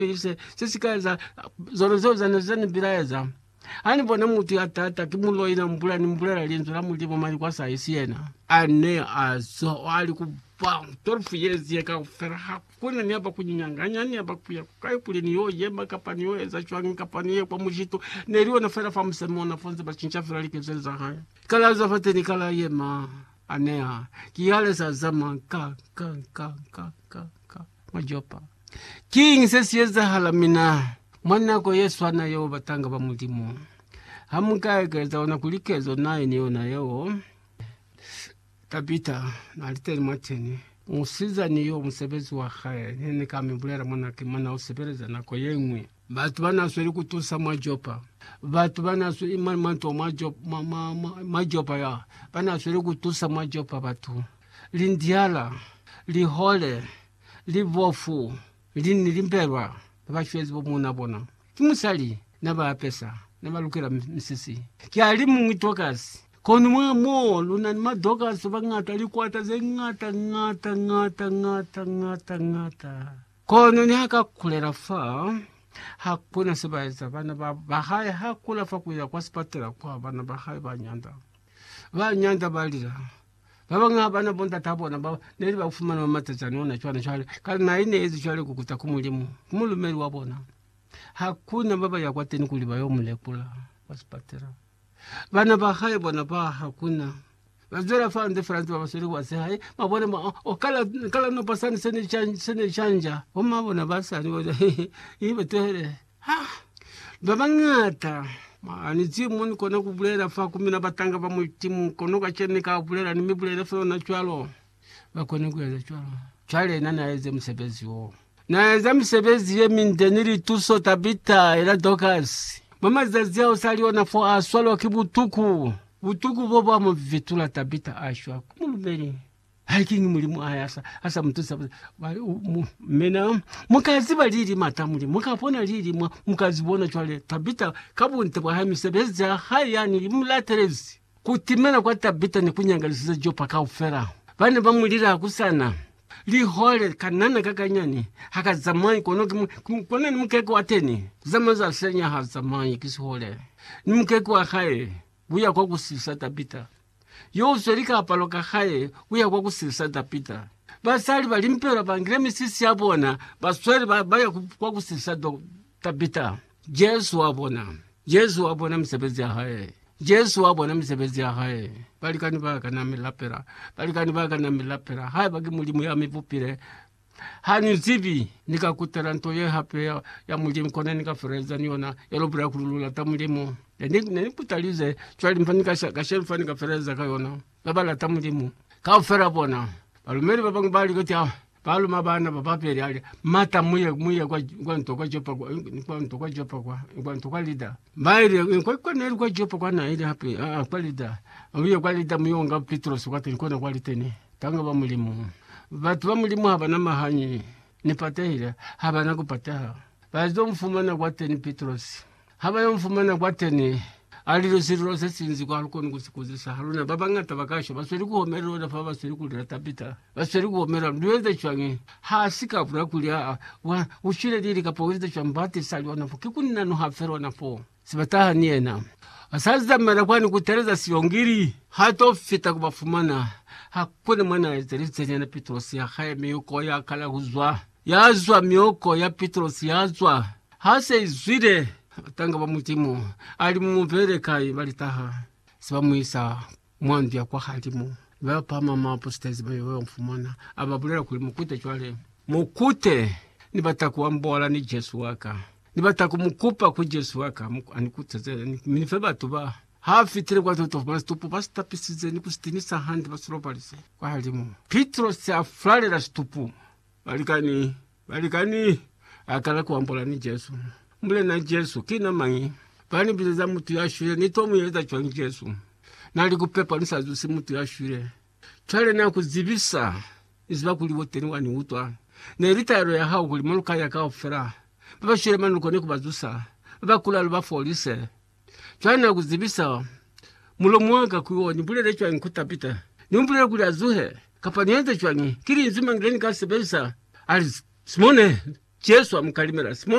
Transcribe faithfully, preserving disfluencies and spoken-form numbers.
ise sesikaza zoro zo zanazani biraza ani bona muti atata kimulo ina mbula ni mbula linzo la mulimo mali kwa sa isiena ane azo ali ku bam torfu yezi ka fera kuna ni hapa kunyanganya ni hapa kuya kai kule ni yo yema kapani yo eza chwangi kapani ye kwa mujito neriwo na fera famu semo na fonze ba chincha fera likezela za haya kala za fateni kala yema anea kiale sa zama ka ka ka ka ka ka majopa king sesiyeza halamina mwana ko Yesu anayo batanga ba mulimo hamukaegeza ona kulikezo naye niyo nayo Tabita na aliteli mwateni musiza niyo musebezi wa haya nene kamibulera mwana kimana usebeleza nako yemwe batu bana sweli kutusa majopa batu bana sweli manto majopa ma, ma, majopa ya bana sweli kutusa majopa batu lindiala lihole livofu lini limperwa bashwezi bo muna bona kimusali naba pesa naba lukira misisi kyali mwitokasi kono mwa mo luna madoka sobangata likwata zengata ngata ngata ngata ngata ngata kono ni haka kulera fa hakuna sebaza bana bahaya hakula fa kuya kwa spatela kwa bana bahaya banyanda banyanda balira babanga bana bonda tabona baba neli bafumana mamatazana ona chwana chale kali na ine ezi chale kukuta kumulimu kumulumeli wabona hakuna baba yakwateni kuliba yo mulekula kwa spatela bana bahaya bona ba hakuna bazora fa ande France babasuri wase hayi mabone ma okala kala no pasani sene chanja sene chanja omabona basani bona ibe tere ha babangata mani timu kono kubulera fa kumina batanga ba mu timu kono ka chene ka kubulera ni mibulera fa na chwalo bakone kweza chwalo chale nana eze msebezi wo na eze msebezi ye mindeniri tuso Tabita era Dokas mama zazia usaliona fo aswalo kibutuku butuku bobo mu vitula Tabita ashwa kumuluberi hiking mulimu ayasa asa mtusa mena mukazi baliri mata muri mukapona liri mukazi bona chwale Tabita kabunte bwa hamisebezi hayani mulaterezi kutimena kwa Tabita ni kunyangalisiza jopa ka ufera bane bamulira kusana lihole kanana kakanyani haka zamani kono kono mukeko wateni zamaza senya ha zamani kisihole ni mukeko wa haye buya kwa kusisa Tabita yo serika apaloka haye buya kwa kusisa Tabita basali balimpera bangire misisi abona baswere baya kwa kusisa Tabita Yesu abona Yesu abona msebezi haye Yesu abona msebezi haye balikani baka na milapera balikani baka na milapera haye bagi mulimu ya mivupire hani zibi nikakutera ntoye hape ya, ya mulimu kone nikafureza niona yalobura kululula ta mulimu nene kutalize chwali mfanika kashel mfanika fereza kayona babala ta mulimu kaufera bona balumeri babangu bali koti balu mabana babaperi ali mata muye muye kwa kwa ntokwa jopa kwa ntokwa jopa kwa kwa ntokwa lida bairi kwa kwa neri kwa jopa kwa na ile hapi ah kwa lida muye kwa lida muyonga Petros kwa tenkona kwa liteni tanga ba mulimu batu ba mulimu haba na mahanyi nipate ile haba na kupata bazo mfumana kwa teni Petros haba yo mfumana kwa teni alilo siriro sesinzi kwa alukoni kusikuzisa haluna babangata bakasho basweri kuhomero na fa basweri kulira Tabita basweri kuhomero ndiweze chwangi hasika bura kulia wa ushire diri kapoweze chambati saliona fo kikunina no hafero na fo sibataha niena asaza mara kwani kutereza siongiri hato fita kubafumana hakuna mwana ezeritse na Petros ya haye miyoko ya kala huzwa yazwa miyoko ya Petros yazwa hase izwire tanga ba mutimu ali mumvere kai balitaha sibamuisa mwandia kwa halimu bapa mama apostezi bayo mfumana ababulera kuli mukute chwale mukute nibatakuwa mbola ni Yesu waka nibatakumukupa ku Yesu waka anikuteze minife batuba hafitire kwa toto bastupu bastapisize nikustinisa handi basrobalise kwa halimu Petros ya fralera stupu balikani balikani akala kwa mbola ni Yesu mbele na Yesu kina mangi bani biza mutu yashure nitomu yeza chwa Yesu nali kupepa nisazusi mutu yashure chale na kuzibisa izba kuli wote ni wani utwa na ritaro ya hao kuli manuka ya kao fera baba shure manuko ne kubazusa baba kula luba folise chale na kuzibisa mulo mwanga kuyo ni bule chwa Tabita ni mbule kuli azuhe kapani yeza chwa kiri nzima ngeni kasebesa ali simone Yesu amkalimera simone